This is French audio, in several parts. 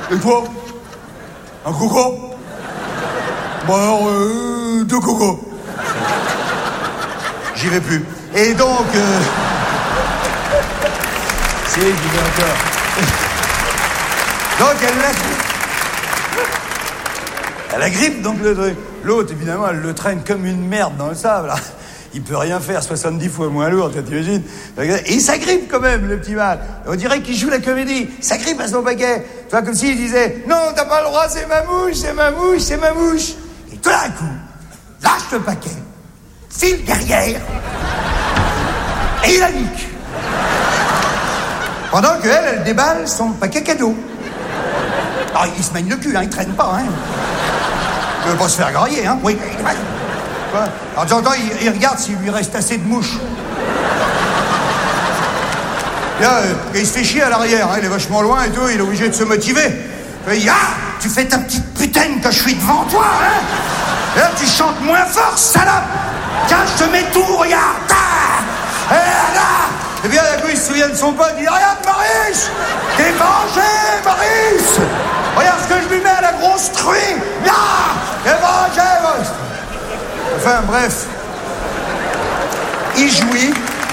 Et toi? Un coco? Bon alors, 2 cocos. J'y vais plus. Et donc... Si, j'y vais encore. Donc, elle la grippe, donc le truc. L'autre, évidemment, elle le traîne comme une merde dans le sable. Là. Il peut rien faire, 70 fois moins lourd, t'imagines. Et il s'agrippe quand même, le petit mal. On dirait qu'il joue la comédie. Il s'agrippe à son paquet. Tu vois, comme s'il disait, non, t'as pas le droit, c'est ma mouche, c'est ma mouche, c'est ma mouche. Et tout d'un coup, lâche le paquet, file derrière, et il la nique. Pendant qu'elle déballe son paquet cadeau. Alors, il se mène le cul, hein, il traîne pas, hein. Il veut pas se faire grailler, hein. Oui. Alors, de temps en temps, il regarde s'il lui reste assez de mouches. Là, il se fait chier à l'arrière, hein, il est vachement loin et tout, il est obligé de se motiver. Il dit, ah, tu fais ta petite putaine que je suis devant toi, hein. Et là, tu chantes moins fort, salope. Tiens, je te mets tout, regarde. Ah, et là. Et bien, d'un coup, il se souvient de son pote, il dit, regarde, Maurice, t'es vengé, Maurice. Regarde ce que je lui mets à la grosse truie. Là, t'es vengé, Maurice. Enfin, bref. Il jouit.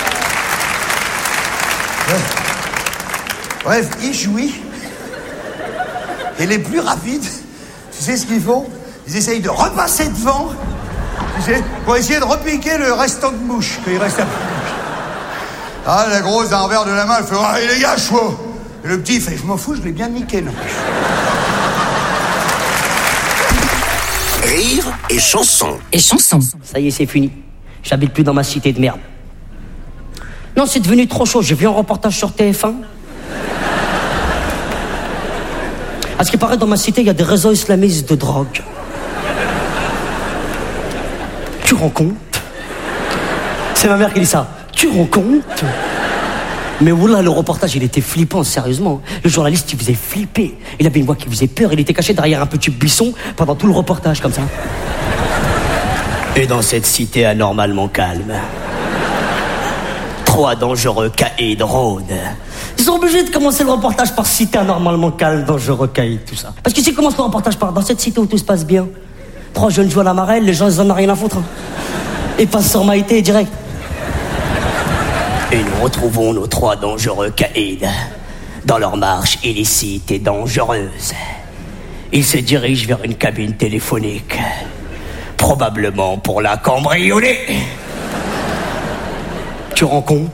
Bref, il jouit. Et les plus rapides, tu sais ce qu'ils font? Ils essayent de repasser devant, tu sais, pour essayer de repiquer le restant de mouche, qu'il reste un peu de mouche. Ah, la grosse, d'un revers de la main, elle fait, ah, les gars, chaud. Et le petit, il fait, je m'en fous, je l'ai bien niqué, non. Rire et chanson. Et chanson. Ça y est, c'est fini. J'habite plus dans ma cité de merde. Non, c'est devenu trop chaud. J'ai vu un reportage sur TF1. À ce qui paraît, dans ma cité, il y a des réseaux islamistes de drogue. Tu rends compte? C'est ma mère qui dit ça. Tu rends compte? Mais oula, le reportage, il était flippant, sérieusement. Le journaliste, il faisait flipper. Il avait une voix qui faisait peur. Il était caché derrière un petit buisson pendant tout le reportage, comme ça. Et dans cette cité anormalement calme, 3 dangereux caïds rôdent. Ils sont obligés de commencer le reportage par cité anormalement calme, dangereux caïds, tout ça. Parce que s'ils commencent le reportage par dans cette cité où tout se passe bien, 3 jeunes jouent à la marelle, les gens, ils en ont rien à foutre. Ils passent sur Maïté direct. Et nous retrouvons nos 3 dangereux caïds dans leur marche illicite et dangereuse. Ils se dirigent vers une cabine téléphonique, probablement pour la cambrioler. Tu rends compte?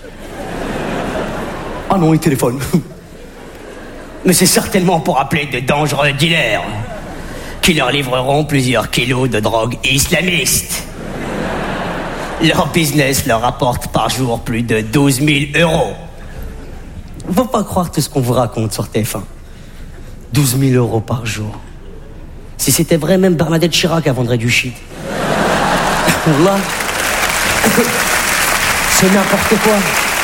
Ah non, ils téléphonent. Mais c'est certainement pour appeler de dangereux dealers qui leur livreront plusieurs kilos de drogue islamiste. Leur business leur rapporte par jour plus de 12 000 €. Faut pas croire tout ce qu'on vous raconte sur TF1. 12 000 € par jour. Si c'était vrai, même Bernadette Chirac vendrait du shit. Là, c'est n'importe quoi.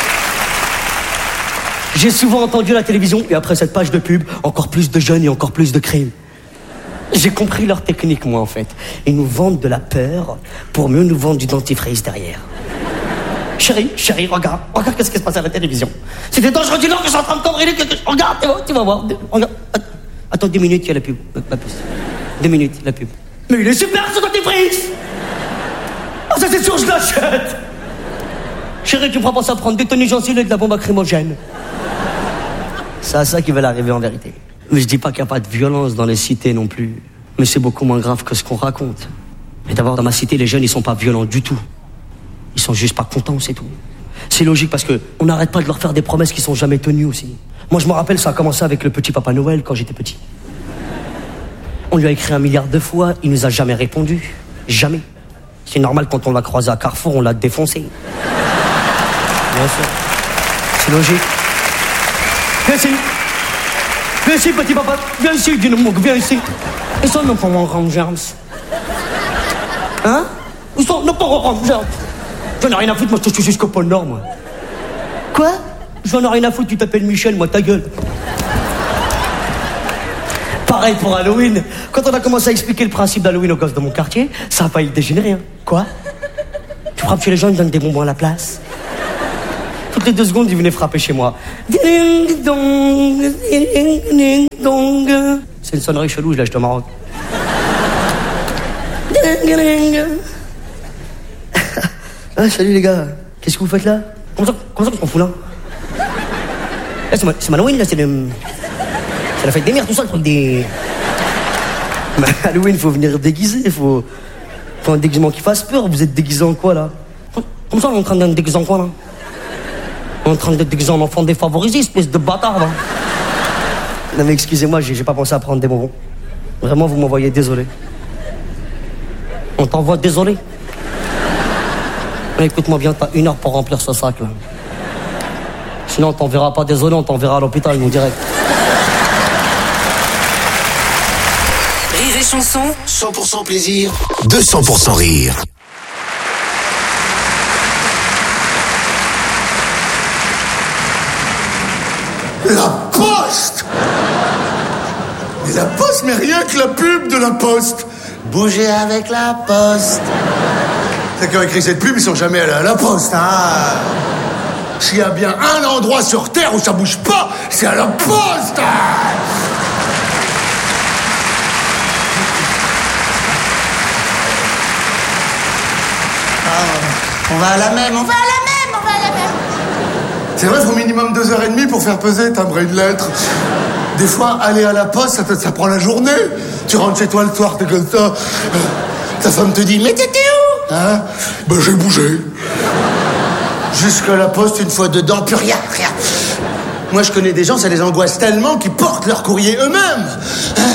J'ai souvent entendu à la télévision, et après cette page de pub, encore plus de jeunes et encore plus de crimes. J'ai compris leur technique, moi, en fait. Ils nous vendent de la peur pour mieux nous vendre du dentifrice derrière. Chérie, regarde qu'est-ce qui se passe à la télévision. C'est des dangereux dealers que je suis en train de cambrioler. Regarde, tu vas voir. Regarde. Attends, 2 minutes, il y a la pub. Pas plus. 2 minutes, la pub. Mais il est super, ce dentifrice. Ah, ça c'est sûr, je l'achète. Chérie, tu me feras penser à prendre des tenues gencives et de la bombe lacrymogène. C'est à ça qu'ils veulent arriver en vérité. Mais je dis pas qu'il n'y a pas de violence dans les cités non plus. Mais c'est beaucoup moins grave que ce qu'on raconte. Et d'abord, dans ma cité, les jeunes, ils sont pas violents du tout. Ils sont juste pas contents, c'est tout. C'est logique parce que on n'arrête pas de leur faire des promesses qui sont jamais tenues aussi. Moi, je me rappelle, ça a commencé avec le petit Papa Noël quand j'étais petit. On lui a écrit 1 milliard de fois, il nous a jamais répondu. Jamais. C'est normal, quand on l'a croisé à Carrefour, on l'a défoncé. Bien sûr. C'est logique. Viens ici, petit papa. Viens ici, dis-nous, viens ici. Ils sont nos parents Rangers. Hein? Ils sont nos parents Rangers. J'en ai rien à foutre, moi je suis jusqu'au pôle Nord, moi. Quoi? J'en ai rien à foutre, tu t'appelles Michel, moi, ta gueule. Pareil pour Halloween. Quand on a commencé à expliquer le principe d'Halloween aux gosses de mon quartier, ça a failli dégénérer, hein. Quoi? Tu frappes chez les gens, ils donnent des bonbons à la place. Toutes les 2 secondes, il venait frapper chez moi. Ding dong, ding dong. C'est une sonnerie chelou, je l'ai acheté au Maroc. Ding ding. Ah, salut les gars, qu'est-ce que vous faites là? Comment ça qu'on fout là? Là, c'est Halloween, là, c'est la fête des mères, tout ça, le truc des... Mais Halloween, faut venir déguisé, faut un déguisement qui fasse peur. Vous êtes déguisé en quoi, là? Comme ça, on est en train d'être déguisé en quoi, là? On est en train d'être déguisé en enfant défavorisé, espèce de bâtard, là. Non, mais excusez-moi, j'ai pas pensé à prendre des bonbons. Vraiment, vous m'envoyez désolé. On t'envoie désolé. Écoute-moi bien, t'as 1 heure pour remplir ce sac, là. Sinon, on t'enverra pas désolé, on t'enverra à l'hôpital, nous, direct. Rire et chanson, 100% plaisir, 200% rire. La Poste! Mais la Poste, mais rien que la pub de la Poste. Bouger avec la Poste. Ceux qui ont écrit cette pub, ils sont jamais allés à la Poste, hein. S'il y a bien un endroit sur Terre où ça bouge pas, c'est à la Poste, hein. On va à la même, on va à la même, on va à la même. C'est vrai, il faut minimum 2h30 pour faire peser, timbrer une lettre. Des fois, aller à la Poste, ça prend la journée. Tu rentres chez toi le soir, t'es comme ça. Ta femme te dit, mais t'étais où? Hein? Ben, j'ai bougé. Jusqu'à la Poste, une fois dedans, plus rien. Moi, je connais des gens, ça les angoisse tellement qu'ils portent leur courrier eux-mêmes.